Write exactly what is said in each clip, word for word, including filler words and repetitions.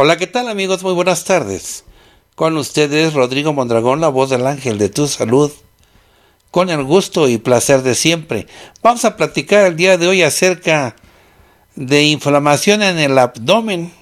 Hola, ¿qué tal amigos? Muy buenas tardes. Con ustedes Rodrigo Mondragón, la voz del ángel de tu salud. Con el gusto y placer de siempre. Vamos a platicar el día de hoy acerca de inflamación en el abdomen.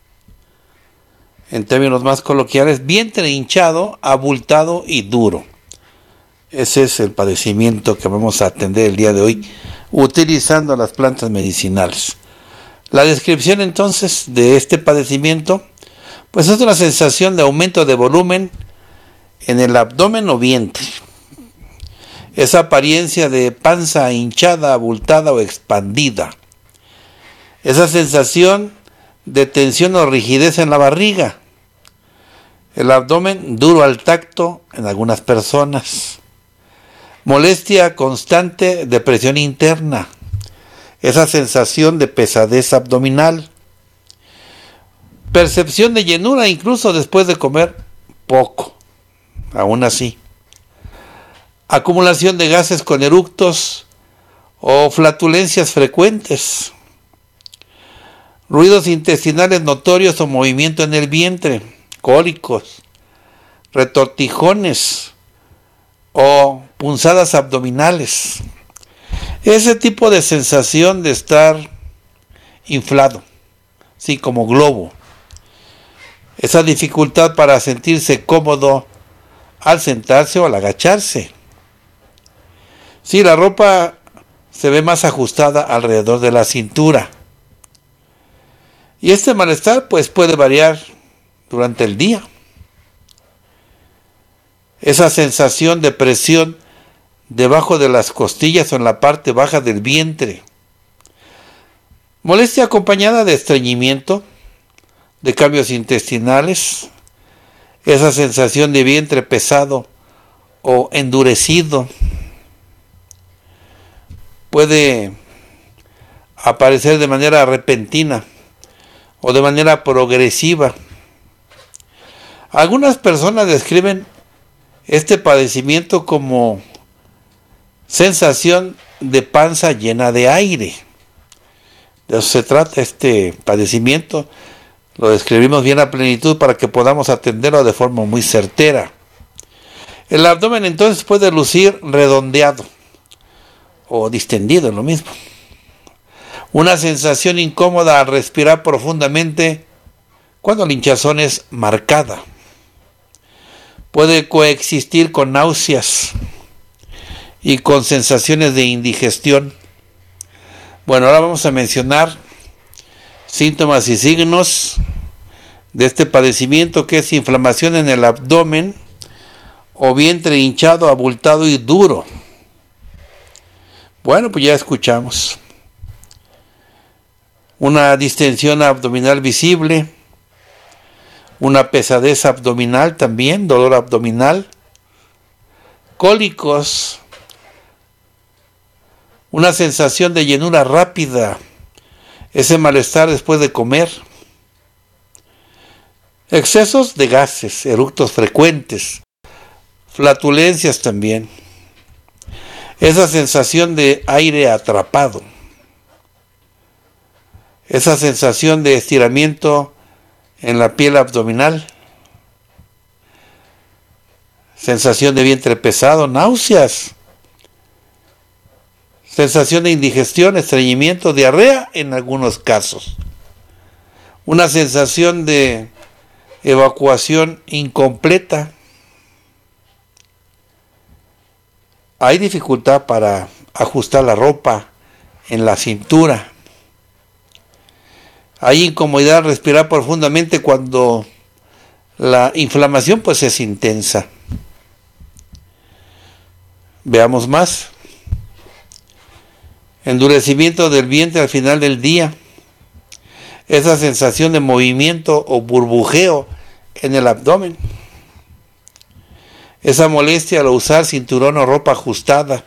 En términos más coloquiales, vientre hinchado, abultado y duro. Ese es el padecimiento que vamos a atender el día de hoy utilizando las plantas medicinales. La descripción entonces de este padecimiento, pues es una sensación de aumento de volumen en el abdomen o vientre. Esa apariencia de panza hinchada, abultada o expandida. Esa sensación de tensión o rigidez en la barriga. El abdomen duro al tacto en algunas personas. Molestia constante de presión interna. Esa sensación de pesadez abdominal. Percepción de llenura incluso después de comer poco. Aún así. Acumulación de gases con eructos o flatulencias frecuentes. Ruidos intestinales notorios o movimiento en el vientre. Cólicos. Retortijones o punzadas abdominales. Ese tipo de sensación de estar inflado, sí, como globo. Esa dificultad para sentirse cómodo al sentarse o al agacharse. Sí, la ropa se ve más ajustada alrededor de la cintura. Y este malestar pues puede variar durante el día. Esa sensación de presión debajo de las costillas o en la parte baja del vientre. Molestia acompañada de estreñimiento, de cambios intestinales, esa sensación de vientre pesado o endurecido. Puede aparecer de manera repentina o de manera progresiva. Algunas personas describen este padecimiento como sensación de panza llena de aire. De eso se trata este padecimiento. Lo describimos bien a plenitud para que podamos atenderlo de forma muy certera. El abdomen entonces puede lucir redondeado o distendido, es lo mismo. Una sensación incómoda al respirar profundamente cuando la hinchazón es marcada. Puede coexistir con náuseas y con sensaciones de indigestión. Bueno, ahora vamos a mencionar síntomas y signos de este padecimiento, que es inflamación en el abdomen o vientre hinchado, abultado y duro. Bueno, pues ya escuchamos. Una distensión abdominal visible, una pesadez abdominal también, dolor abdominal, cólicos, una sensación de llenura rápida, ese malestar después de comer, excesos de gases, eructos frecuentes, flatulencias también, esa sensación de aire atrapado, esa sensación de estiramiento en la piel abdominal, sensación de vientre pesado, náuseas, sensación de indigestión, estreñimiento, diarrea en algunos casos. Una sensación de evacuación incompleta. Hay dificultad para ajustar la ropa en la cintura. Hay incomodidad al respirar profundamente cuando la inflamación pues es intensa. Veamos más. Endurecimiento del vientre al final del día. Esa sensación de movimiento o burbujeo en el abdomen. Esa molestia al usar cinturón o ropa ajustada.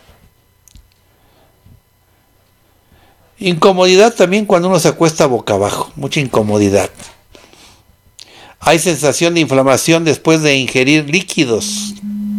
Incomodidad también cuando uno se acuesta boca abajo. Mucha incomodidad. Hay sensación de inflamación después de ingerir líquidos.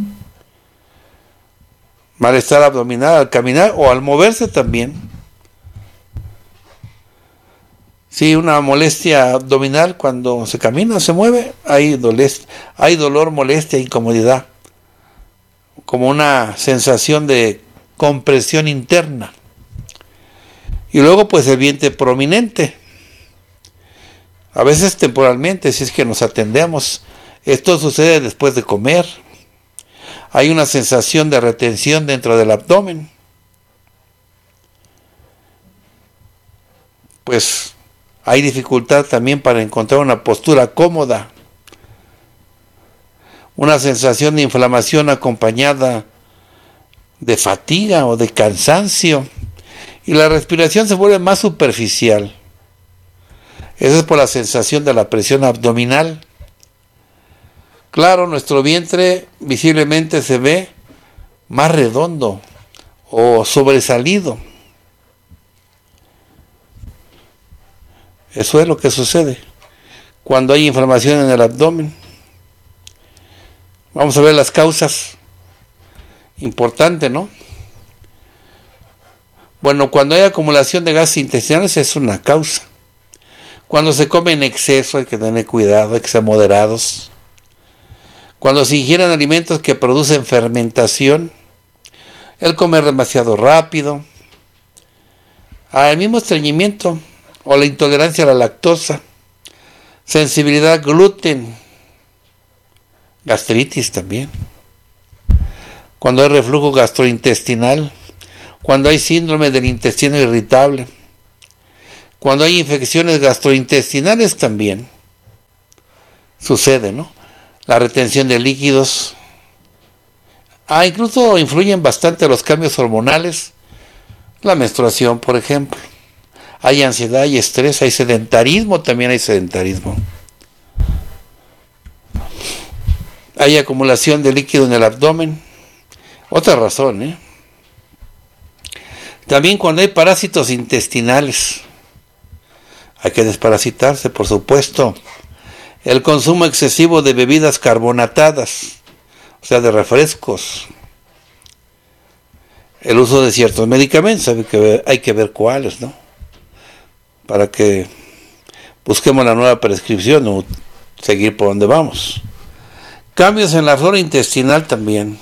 Malestar abdominal al caminar o al moverse también. Sí, una molestia abdominal cuando se camina, se mueve, hay, dolest, hay dolor, molestia, incomodidad, como una sensación de compresión interna. Y luego pues el vientre prominente, a veces temporalmente, si es que nos atendemos. Esto sucede después de comer. Hay una sensación de retención dentro del abdomen. Pues hay dificultad también para encontrar una postura cómoda. Una sensación de inflamación acompañada de fatiga o de cansancio. Y la respiración se vuelve más superficial. Eso es por la sensación de la presión abdominal. Claro, nuestro vientre visiblemente se ve más redondo o sobresalido. Eso es lo que sucede cuando hay inflamación en el abdomen. Vamos a ver las causas. Importante, ¿no? Bueno, cuando hay acumulación de gases intestinales es una causa. Cuando se come en exceso hay que tener cuidado, hay que ser moderados. Cuando se ingieren alimentos que producen fermentación, el comer demasiado rápido, el mismo estreñimiento o la intolerancia a la lactosa, sensibilidad al gluten, gastritis también. Cuando hay reflujo gastrointestinal, cuando hay síndrome del intestino irritable, cuando hay infecciones gastrointestinales también sucede, ¿no? La retención de líquidos. Ah, incluso influyen bastante los cambios hormonales, la menstruación, por ejemplo. Hay ansiedad, hay estrés, hay sedentarismo, también hay sedentarismo. Hay acumulación de líquido en el abdomen. Otra razón, ¿eh? También cuando hay parásitos intestinales. Hay que desparasitarse, por supuesto. El consumo excesivo de bebidas carbonatadas, o sea, de refrescos. El uso de ciertos medicamentos, hay que ver, hay que ver cuáles, ¿no? Para que busquemos la nueva prescripción o seguir por donde vamos. Cambios en la flora intestinal también.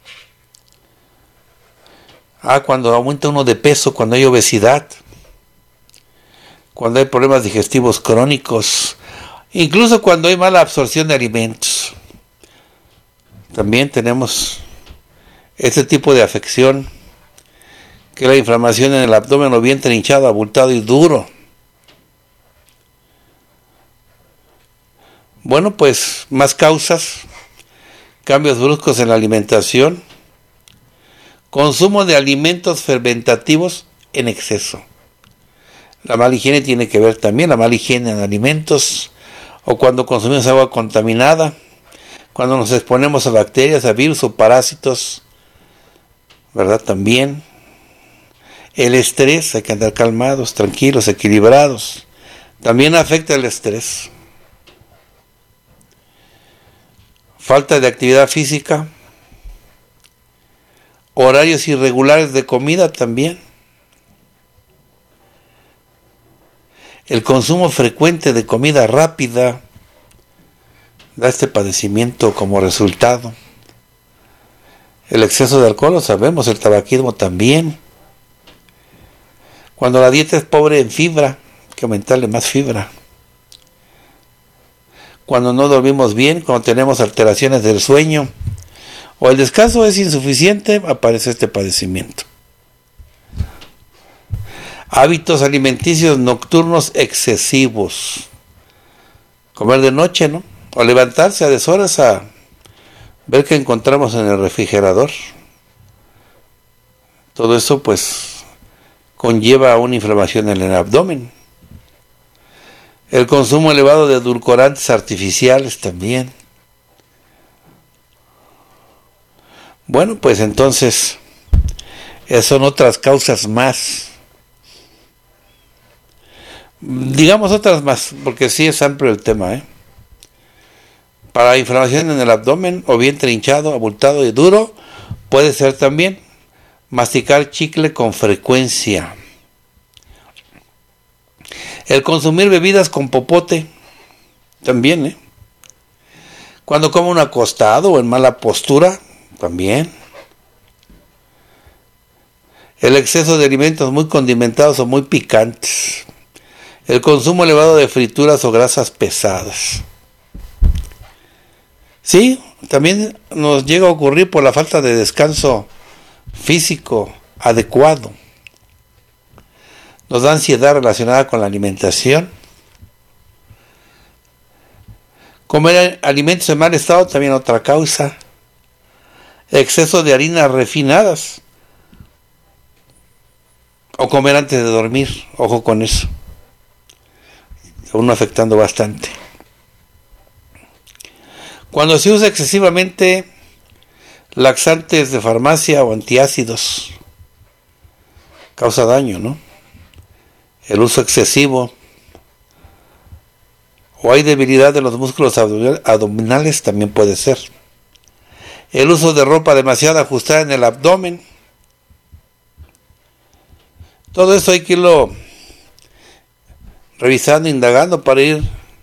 Ah, cuando aumenta uno de peso, cuando hay obesidad, cuando hay problemas digestivos crónicos, incluso cuando hay mala absorción de alimentos. También tenemos este tipo de afección, que es la inflamación en el abdomen o vientre hinchado, abultado y duro. Bueno, pues más causas: cambios bruscos en la alimentación, consumo de alimentos fermentativos en exceso. La mala higiene tiene que ver también, la mala higiene en alimentos, o cuando consumimos agua contaminada, cuando nos exponemos a bacterias, a virus o parásitos, ¿verdad? También el estrés, hay que andar calmados, tranquilos, equilibrados. También afecta el estrés. Falta de actividad física, horarios irregulares de comida también. El consumo frecuente de comida rápida da este padecimiento como resultado. El exceso de alcohol, lo sabemos, el tabaquismo también. Cuando la dieta es pobre en fibra, hay que aumentarle más fibra. Cuando no dormimos bien, cuando tenemos alteraciones del sueño o el descanso es insuficiente, aparece este padecimiento. Hábitos alimenticios nocturnos excesivos. Comer de noche, ¿no? O levantarse a deshoras a ver qué encontramos en el refrigerador. Todo eso pues conlleva una inflamación en el abdomen. El consumo elevado de edulcorantes artificiales también. Bueno, pues entonces, esas son otras causas más. Digamos otras más, porque sí es amplio el tema, ¿eh? Para inflamación en el abdomen o vientre hinchado, abultado y duro, puede ser también masticar chicle con frecuencia. El consumir bebidas con popote, también, ¿eh? Cuando come uno acostado o en mala postura, también. El exceso de alimentos muy condimentados o muy picantes. El consumo elevado de frituras o grasas pesadas. Sí, también nos llega a ocurrir por la falta de descanso físico adecuado. Nos da ansiedad relacionada con la alimentación. Comer alimentos en mal estado, también otra causa. Exceso de harinas refinadas. O comer antes de dormir, ojo con eso. Uno afectando bastante. Cuando se usa excesivamente laxantes de farmacia o antiácidos, causa daño, ¿no? El uso excesivo. O hay debilidad de los músculos abdominales, también puede ser. El uso de ropa demasiado ajustada en el abdomen. Todo eso hay que irlo revisando, indagando para ir,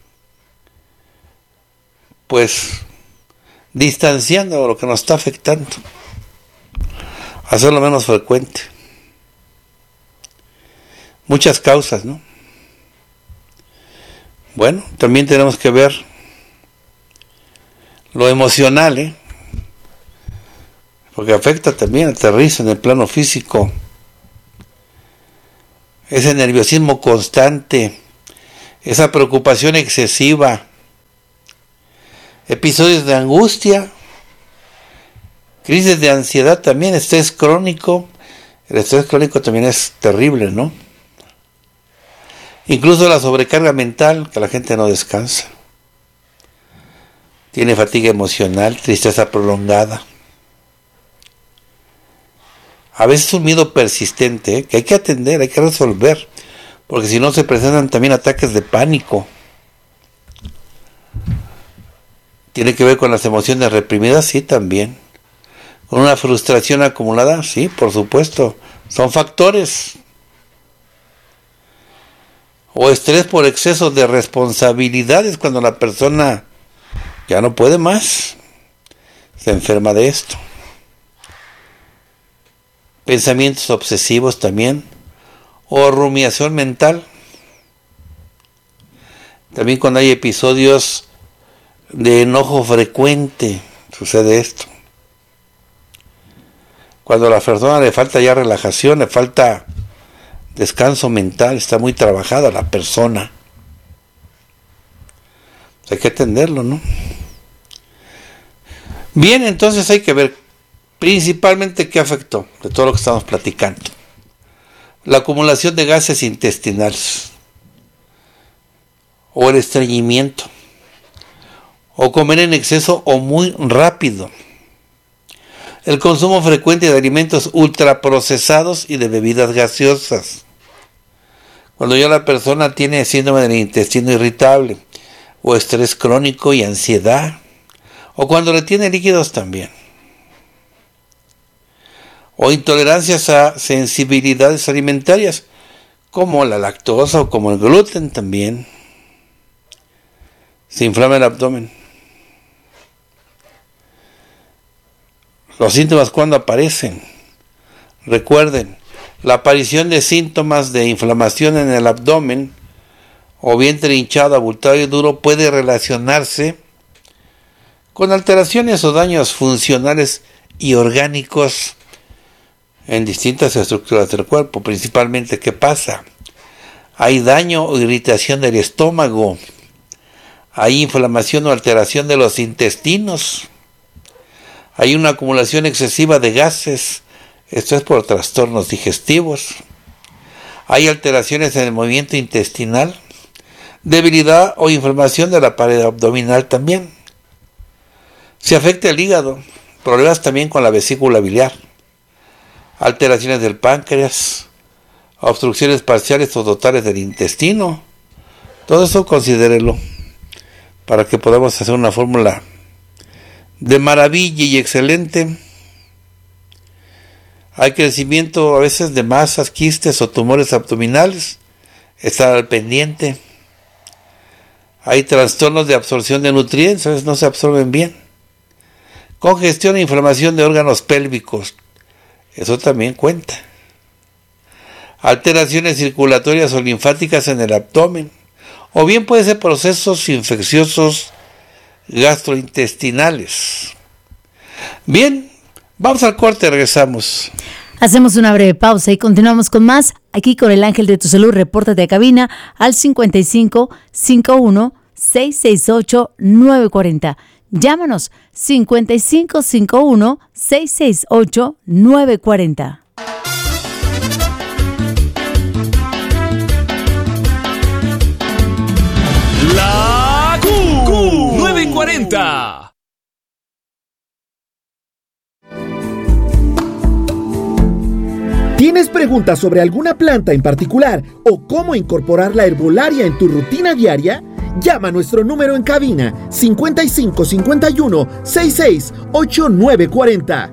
pues, distanciando lo que nos está afectando. Hacerlo menos frecuente. Muchas causas, ¿no? Bueno, también tenemos que ver lo emocional, ¿eh? Porque afecta también, aterriza en el plano físico. Ese nerviosismo constante, esa preocupación excesiva, episodios de angustia, crisis de ansiedad también, estrés crónico. El estrés crónico también es terrible, ¿no? Incluso la sobrecarga mental, que la gente no descansa. Tiene fatiga emocional, tristeza prolongada. A veces un miedo persistente, ¿eh? Que hay que atender, hay que resolver, porque si no se presentan también ataques de pánico. Tiene que ver con las emociones reprimidas, sí, también. Con una frustración acumulada, sí, por supuesto. Son factores. O estrés por exceso de responsabilidades, cuando la persona ya no puede más, se enferma de esto. Pensamientos obsesivos también, o rumiación mental. También cuando hay episodios de enojo frecuente, sucede esto. Cuando a la persona le falta ya relajación, le falta descanso mental, está muy trabajada la persona. Hay que atenderlo, ¿no? Bien, entonces hay que ver principalmente qué afectó de todo lo que estamos platicando. La acumulación de gases intestinales, o el estreñimiento, o comer en exceso o muy rápido. El consumo frecuente de alimentos ultraprocesados y de bebidas gaseosas. Cuando ya la persona tiene síndrome del intestino irritable, o estrés crónico y ansiedad, o cuando retiene líquidos también. O intolerancias a sensibilidades alimentarias, como la lactosa o como el gluten también. Se inflama el abdomen. Los síntomas, ¿cuándo aparecen? Recuerden, la aparición de síntomas de inflamación en el abdomen o vientre hinchado, abultado y duro puede relacionarse con alteraciones o daños funcionales y orgánicos en distintas estructuras del cuerpo. Principalmente, ¿qué pasa? Hay daño o irritación del estómago, hay inflamación o alteración de los intestinos, hay una acumulación excesiva de gases, esto es por trastornos digestivos, hay alteraciones en el movimiento intestinal, debilidad o inflamación de la pared abdominal también. Se afecta el hígado, problemas también con la vesícula biliar, alteraciones del páncreas, obstrucciones parciales o totales del intestino. Todo eso considérelo para que podamos hacer una fórmula de maravilla y excelente. Hay crecimiento a veces de masas, quistes o tumores abdominales. estar al pendiente. Hay trastornos de absorción de nutrientes, a veces no se absorben bien. Congestión e inflamación de órganos pélvicos, eso también cuenta. Alteraciones circulatorias o linfáticas en el abdomen, o bien puede ser procesos infecciosos gastrointestinales. Bien, vamos al corte, regresamos. Hacemos una breve pausa y continuamos con más aquí con el Ángel de tu Salud. Repórtate a cabina al cincuenta y cinco cincuenta y uno seiscientos sesenta y ocho nueve cuarenta. Llámanos cincuenta y cinco cincuenta y uno seiscientos sesenta y ocho nueve cuarenta. La Q nueve cuarenta. ¿Tienes preguntas sobre alguna planta en particular o cómo incorporar la herbolaria en tu rutina diaria? Llama a nuestro número en cabina cincuenta y cinco cincuenta y uno sesenta y seis ocho nueve cuarenta.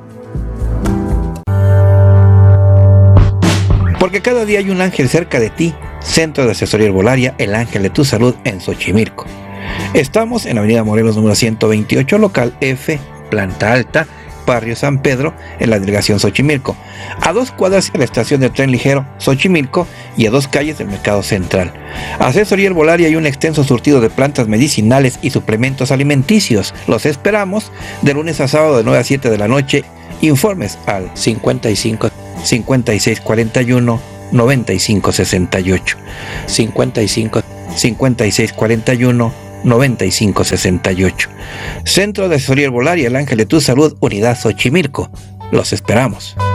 Porque cada día hay un ángel cerca de ti. Centro de Asesoría Herbolaria, el Ángel de tu Salud en Xochimilco. Estamos en Avenida Morelos número ciento veintiocho, local F, planta alta, barrio San Pedro, en la delegación Xochimilco, a dos cuadras de la estación de tren ligero Xochimilco y a dos calles del Mercado Central. Asesoría Herbolaria y un extenso surtido de plantas medicinales y suplementos alimenticios. Los esperamos de lunes a sábado de nueve a siete de la noche. Informes al cincuenta y cinco cincuenta y seis cuarenta y uno noventa y cinco sesenta y ocho, cincuenta y cinco cincuenta y seis cuarenta y uno noventa y cinco sesenta y ocho. Centro de Asesoría Herbolaria, el Ángel de tu Salud, Unidad Xochimilco. Los esperamos.